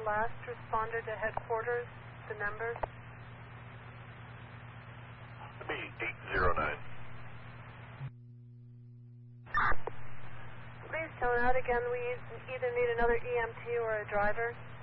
last responder to headquarters, the number? It'll be 809. Please tone out again. We either need another EMT or a driver.